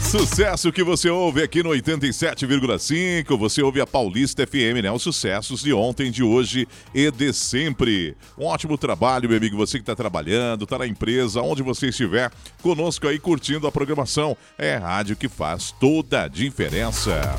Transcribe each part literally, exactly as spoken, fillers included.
Sucesso que você ouve aqui no oitenta e sete vírgula cinco, você ouve a Paulista F M, né? Os sucessos de ontem, de hoje e de sempre. Um ótimo trabalho, meu amigo, você que está trabalhando, está na empresa, onde você estiver, conosco aí curtindo a programação. É a rádio que faz toda a diferença.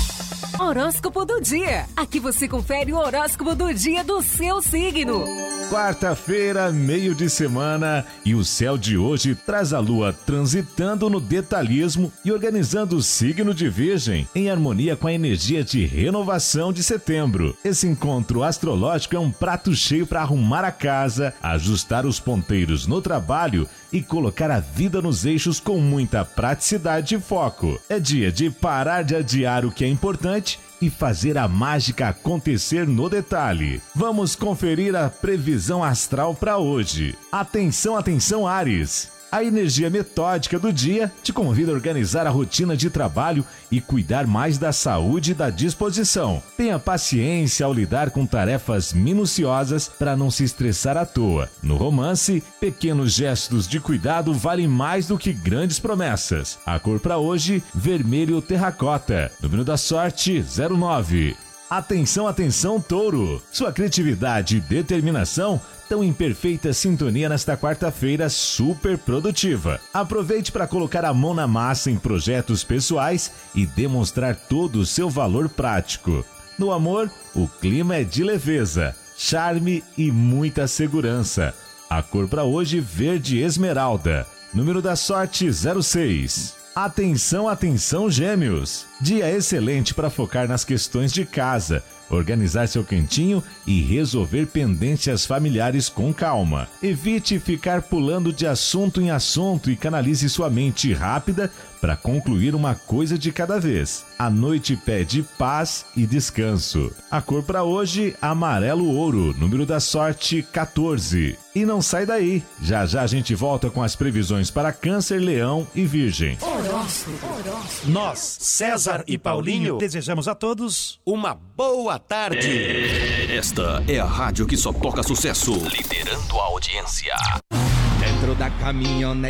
Horóscopo do dia. Aqui você confere o horóscopo do dia do seu signo. Quarta-feira, meio de semana, e o céu de hoje traz a lua transitando no detalhismo e organizando o signo de Virgem, em harmonia com a energia de renovação de setembro. Esse encontro astrológico é um prato cheio para arrumar a casa, ajustar os ponteiros no trabalho e colocar a vida nos eixos com muita praticidade e foco. É dia de parar de adiar o que é importante e fazer a mágica acontecer no detalhe. Vamos conferir a previsão astral para hoje. Atenção, atenção, Áries! A energia metódica do dia te convida a organizar a rotina de trabalho e cuidar mais da saúde e da disposição. Tenha paciência ao lidar com tarefas minuciosas para não se estressar à toa. No romance, pequenos gestos de cuidado valem mais do que grandes promessas. A cor para hoje, vermelho terracota. Número da sorte, zero nove. Atenção, atenção, Touro! Sua criatividade e determinação estão em perfeita sintonia nesta quarta-feira super produtiva. Aproveite para colocar a mão na massa em projetos pessoais e demonstrar todo o seu valor prático. No amor, o clima é de leveza, charme e muita segurança. A cor para hoje, verde esmeralda. Número da sorte, zero seis. Atenção, atenção, Gêmeos! Dia excelente para focar nas questões de casa, organizar seu cantinho e resolver pendências familiares com calma. Evite ficar pulando de assunto em assunto e canalize sua mente rápida para concluir uma coisa de cada vez. A noite pede paz e descanso. A cor para hoje, amarelo ouro, número da sorte, quatorze. E não sai daí, já já a gente volta com as previsões para Câncer, Leão e Virgem. Horóscopo. Horóscopo. Nós, César e Paulinho, desejamos a todos uma boa tarde. Esta é a rádio que só toca sucesso, liderando a audiência. Dentro da caminhonete